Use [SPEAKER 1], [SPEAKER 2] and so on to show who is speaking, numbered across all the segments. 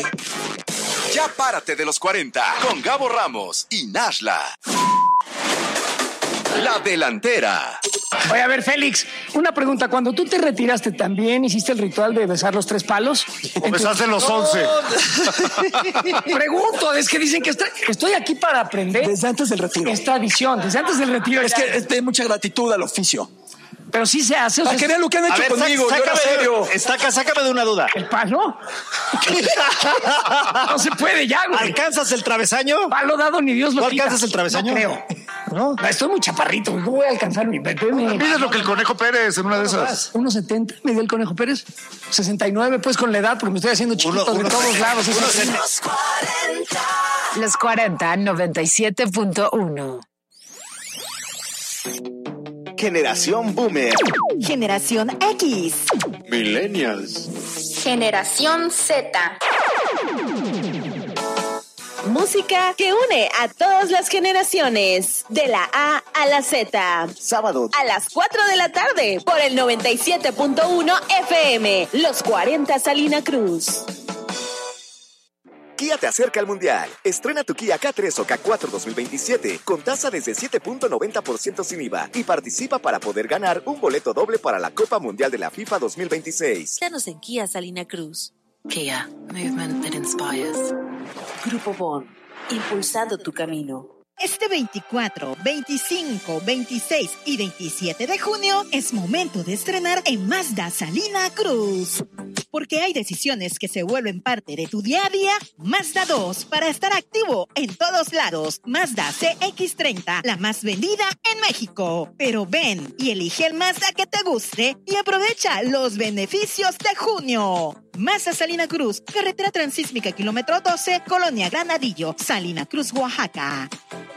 [SPEAKER 1] Ya párate de los 40 con Gabo Ramos y Nashla. La delantera.
[SPEAKER 2] Oye, a ver, Félix, una pregunta. Cuando tú te retiraste, ¿también hiciste el ritual de besar los 3 palos?
[SPEAKER 3] ¿O besaste los 11?
[SPEAKER 2] Pregunto, es que dicen que estoy aquí para aprender.
[SPEAKER 4] Desde antes del retiro.
[SPEAKER 2] Es tradición, desde antes del retiro.
[SPEAKER 4] Es que es de mucha gratitud al oficio.
[SPEAKER 2] Pero sí se hace.
[SPEAKER 4] Para que vean lo que han hecho conmigo, yo era serio.
[SPEAKER 3] Sácame de una duda.
[SPEAKER 2] ¿El palo? No se puede ya, güey.
[SPEAKER 3] ¿Alcanzas el travesaño?
[SPEAKER 2] Palo dado ni Dios lo
[SPEAKER 3] ¿No
[SPEAKER 2] quita.
[SPEAKER 3] alcanzas el travesaño?
[SPEAKER 2] No creo. No, estoy muy chaparrito, güey. No voy a alcanzar mi bebé.
[SPEAKER 3] Mides lo que el Conejo Pérez en una de esas.
[SPEAKER 2] 1.70 me dio el Conejo Pérez. 69, pues con la edad, porque me estoy haciendo chiquito de todos lados.
[SPEAKER 5] Los 40, 97.1.
[SPEAKER 6] Generación Boomer.
[SPEAKER 7] Generación X.
[SPEAKER 3] Millennials.
[SPEAKER 8] Generación Z.
[SPEAKER 7] Música que une a todas las generaciones, de la A a la Z.
[SPEAKER 6] Sábado
[SPEAKER 7] A las 4 de la tarde, por el 97.1 FM. Los 40 Salina Cruz.
[SPEAKER 6] Kia te acerca al Mundial. Estrena tu Kia K3 o K4 2027 con tasa desde 7.90% sin IVA y participa para poder ganar un boleto doble para la Copa Mundial de la FIFA 2026.
[SPEAKER 7] Danos en Kia Salina Cruz.
[SPEAKER 5] Kia, movement that inspires.
[SPEAKER 7] Grupo Bon, impulsando tu camino.
[SPEAKER 9] Este 24, 25, 26 y 27 de junio es momento de estrenar en Mazda Salina Cruz. Porque hay decisiones que se vuelven parte de tu día a día. Mazda 2 para estar activo en todos lados. Mazda CX-30, la más vendida en México. Pero ven y elige el Mazda que te guste y aprovecha los beneficios de junio. Mazda Salina Cruz, carretera transísmica kilómetro 12, Colonia Granadillo, Salina Cruz, Oaxaca.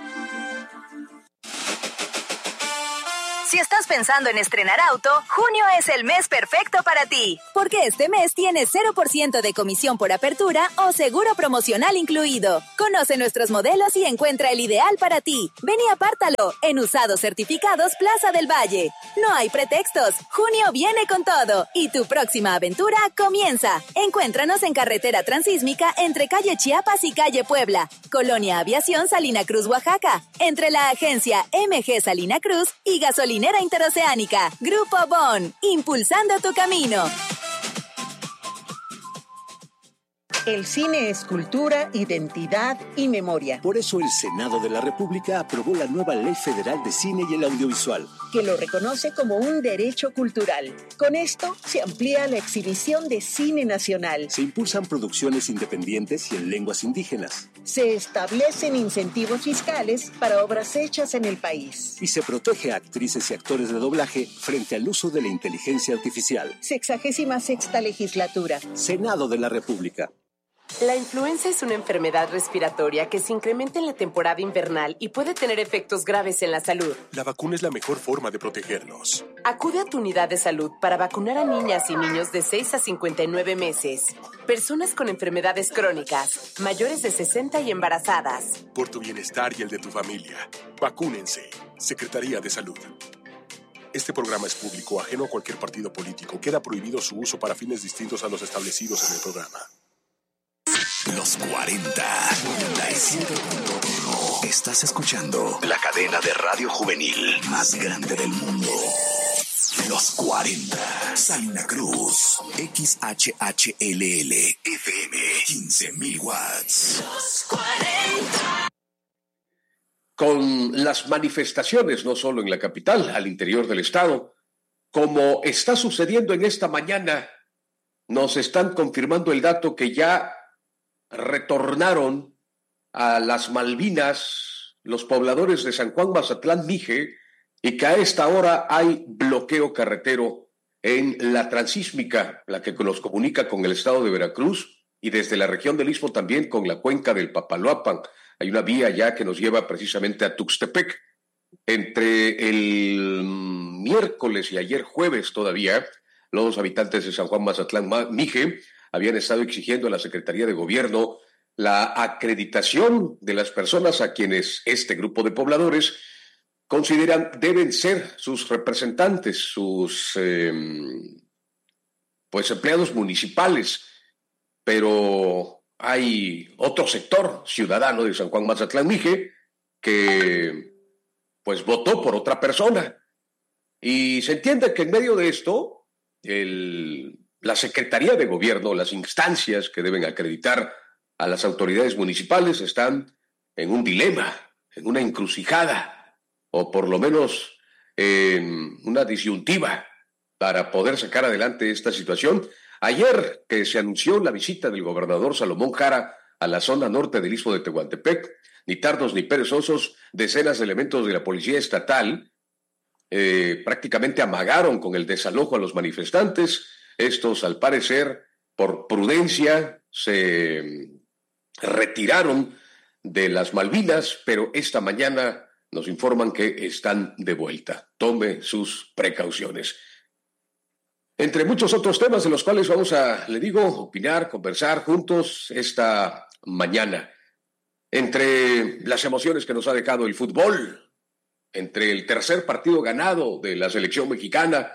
[SPEAKER 10] Si estás pensando en estrenar auto, junio es el mes perfecto para ti. Porque este mes tienes 0% de comisión por apertura o seguro promocional incluido. Conoce nuestros modelos y encuentra el ideal para ti. Ven y apártalo en Usados Certificados Plaza del Valle. No hay pretextos. Junio viene con todo. Y tu próxima aventura comienza. Encuéntranos en carretera transísmica entre calle Chiapas y calle Puebla. Colonia Aviación Salina Cruz, Oaxaca. Entre la agencia MG Salina Cruz y Gasolinera Interoceánica. Grupo Bon, impulsando tu camino.
[SPEAKER 11] El cine es cultura, identidad y memoria.
[SPEAKER 12] Por eso el Senado de la República aprobó la nueva Ley Federal de Cine y el Audiovisual,
[SPEAKER 11] que lo reconoce como un derecho cultural. Con esto se amplía la exhibición de cine nacional.
[SPEAKER 12] Se impulsan producciones independientes y en lenguas indígenas.
[SPEAKER 11] Se establecen incentivos fiscales para obras hechas en el país.
[SPEAKER 12] Y se protege a actrices y actores de doblaje frente al uso de la inteligencia artificial.
[SPEAKER 11] 66ª legislatura.
[SPEAKER 12] Senado de la República.
[SPEAKER 13] La influenza es una enfermedad respiratoria que se incrementa en la temporada invernal y puede tener efectos graves en la salud.
[SPEAKER 14] La vacuna es la mejor forma de protegernos.
[SPEAKER 13] Acude a tu unidad de salud para vacunar a niñas y niños de 6 a 59 meses, personas con enfermedades crónicas, mayores de 60 y embarazadas.
[SPEAKER 14] Por tu bienestar y el de tu familia, vacúnense. Secretaría de Salud. Este programa es público, ajeno a cualquier partido político. Queda prohibido su uso para fines distintos a los establecidos en el programa.
[SPEAKER 1] Los 40, 97.1. Estás escuchando la cadena de radio juvenil más grande del mundo. Los 40. Salina Cruz. XHHLL. FM. 15,000 watts.
[SPEAKER 15] Los 40.
[SPEAKER 16] Con las manifestaciones, no solo en la capital, al interior del estado, como está sucediendo en esta mañana, nos están confirmando el dato que ya retornaron a las Malvinas los pobladores de San Juan Mazatlán Mije y que a esta hora hay bloqueo carretero en la transísmica, la que los comunica con el estado de Veracruz y desde la región del Istmo también con la cuenca del Papaloapan. Hay una vía ya que nos lleva precisamente a Tuxtepec. Entre el miércoles y ayer jueves todavía, los habitantes de San Juan Mazatlán Mije habían estado exigiendo a la Secretaría de Gobierno la acreditación de las personas a quienes este grupo de pobladores consideran deben ser sus representantes, sus empleados municipales. Pero hay otro sector ciudadano de San Juan Mazatlán Mije que pues votó por otra persona. Y se entiende que en medio de esto, la Secretaría de Gobierno, las instancias que deben acreditar a las autoridades municipales están en un dilema, en una encrucijada, o por lo menos en una disyuntiva para poder sacar adelante esta situación. Ayer que se anunció la visita del gobernador Salomón Jara a la zona norte del Istmo de Tehuantepec, ni tardos ni perezosos, decenas de elementos de la policía estatal prácticamente amagaron con el desalojo a los manifestantes. Estos, al parecer, por prudencia, se retiraron de las Malvinas, pero esta mañana nos informan que están de vuelta. Tome sus precauciones. Entre muchos otros temas de los cuales vamos a, le digo, opinar, conversar juntos esta mañana. Entre las emociones que nos ha dejado el fútbol, entre el tercer partido ganado de la selección mexicana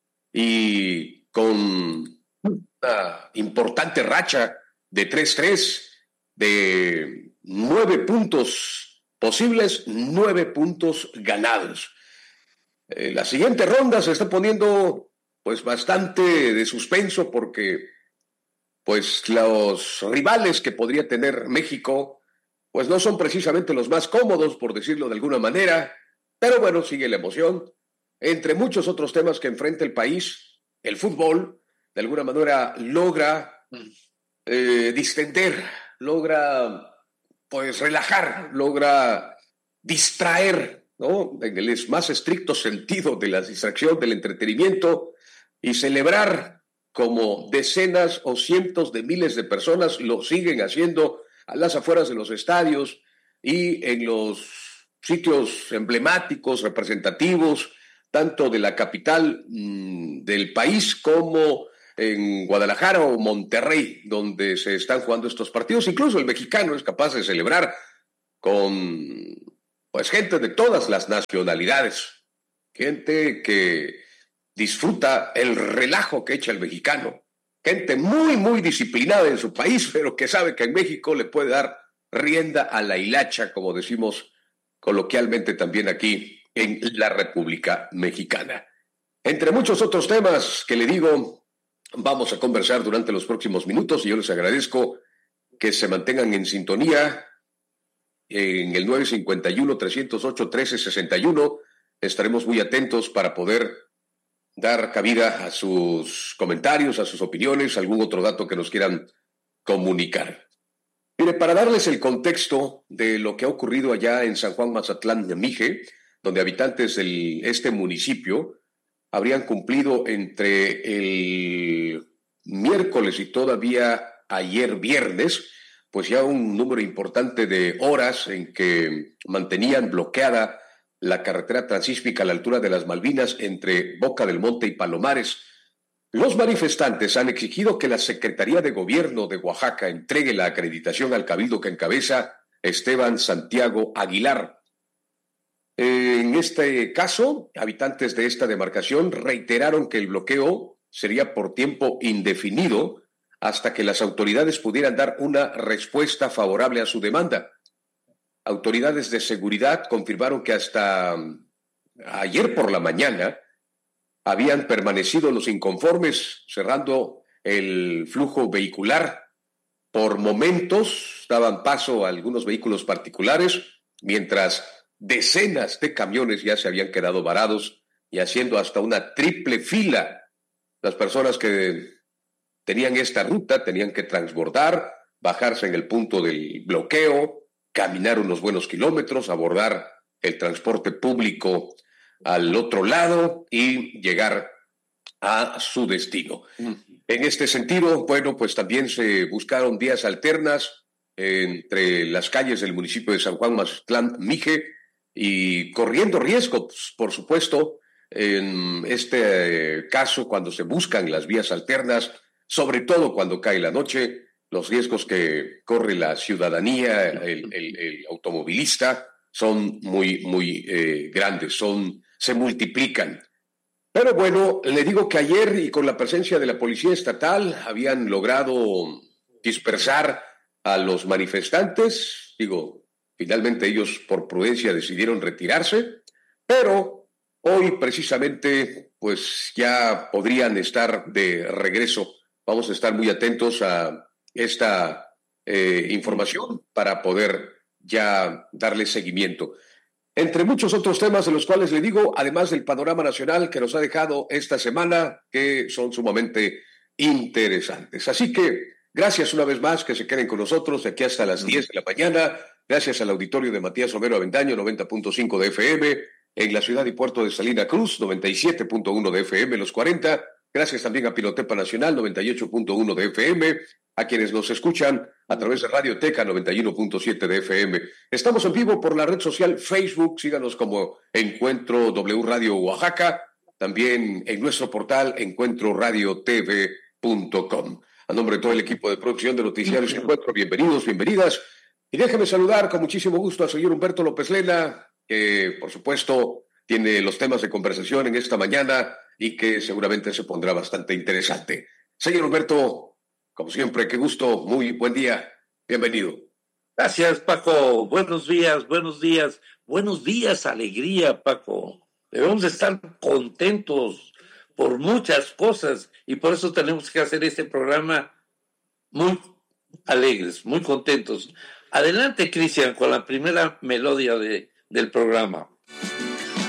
[SPEAKER 16] y con una importante racha de 3-3, de 9 puntos posibles, 9 puntos ganados. La siguiente ronda se está poniendo pues bastante de suspenso porque pues los rivales que podría tener México pues no son precisamente los más cómodos, por decirlo de alguna manera, pero bueno, sigue la emoción. Entre muchos otros temas que enfrenta el país, el fútbol de alguna manera logra distender, logra pues relajar, logra distraer, ¿no? En el más estricto sentido de la distracción, del entretenimiento, y celebrar como decenas o cientos de miles de personas lo siguen haciendo a las afueras de los estadios y en los sitios emblemáticos, representativos, tanto de la capital del país como en Guadalajara o Monterrey, donde se están jugando estos partidos. Incluso el mexicano es capaz de celebrar con pues gente de todas las nacionalidades, gente que disfruta el relajo que echa el mexicano, gente muy, muy disciplinada en su país, pero que sabe que en México le puede dar rienda a la hilacha, como decimos coloquialmente también aquí en la República Mexicana. Entre muchos otros temas que le digo, vamos a conversar durante los próximos minutos y yo les agradezco que se mantengan en sintonía en el 951-308-1361. Estaremos muy atentos para poder dar cabida a sus comentarios, a sus opiniones, algún otro dato que nos quieran comunicar. Mire, para darles el contexto de lo que ha ocurrido allá en San Juan Mazatlán Mije, donde habitantes de este municipio habrían cumplido entre el miércoles y todavía ayer viernes, pues ya un número importante de horas en que mantenían bloqueada la carretera transísmica a la altura de las Malvinas entre Boca del Monte y Palomares. Los manifestantes han exigido que la Secretaría de Gobierno de Oaxaca entregue la acreditación al cabildo que encabeza Esteban Santiago Aguilar. En este caso, habitantes de esta demarcación reiteraron que el bloqueo sería por tiempo indefinido hasta que las autoridades pudieran dar una respuesta favorable a su demanda. Autoridades de seguridad confirmaron que hasta ayer por la mañana habían permanecido los inconformes, cerrando el flujo vehicular. Por momentos daban paso a algunos vehículos particulares, mientras decenas de camiones ya se habían quedado varados y haciendo hasta una triple fila. Las personas que tenían esta ruta tenían que transbordar, bajarse en el punto del bloqueo, caminar unos buenos kilómetros, abordar el transporte público al otro lado y llegar a su destino. En este sentido, bueno, pues también se buscaron vías alternas entre las calles del municipio de San Juan Mazatlán Mije y corriendo riesgos, por supuesto, en este caso, cuando se buscan las vías alternas, sobre todo cuando cae la noche, los riesgos que corre la ciudadanía, el automovilista, son muy, muy grandes, se multiplican. Pero bueno, le digo que ayer y con la presencia de la Policía Estatal habían logrado dispersar a los manifestantes. Finalmente ellos por prudencia decidieron retirarse, pero hoy precisamente pues ya podrían estar de regreso. Vamos a estar muy atentos a esta información para poder ya darle seguimiento. Entre muchos otros temas de los cuales le digo, además del panorama nacional que nos ha dejado esta semana, que son sumamente interesantes. Así que gracias una vez más, que se queden con nosotros de aquí hasta las 10 de la mañana. Gracias al auditorio de Matías Romero Avendaño, 90.5 de FM, en la ciudad y puerto de Salina Cruz, 97.1 de FM, los 40. Gracias también a Pinotepa Nacional, 98.1 de FM, a quienes nos escuchan a través de Radio Teca, 91.7 de FM. Estamos en vivo por la red social Facebook, síganos como Encuentro W Radio Oaxaca, también en nuestro portal encuentroradiotv.com. A nombre de todo el equipo de producción de Noticiarios Encuentro, bienvenidos, bienvenidas. Y déjeme saludar con muchísimo gusto al señor Humberto López Lena, que por supuesto tiene los temas de conversación en esta mañana y que seguramente se pondrá bastante interesante. Señor Humberto, como siempre, qué gusto, muy buen día, bienvenido.
[SPEAKER 17] Gracias, Paco, buenos días, alegría, Paco. Debemos estar contentos por muchas cosas y por eso tenemos que hacer este programa muy alegres, muy contentos. Adelante, Cristian, con la primera melodía del programa.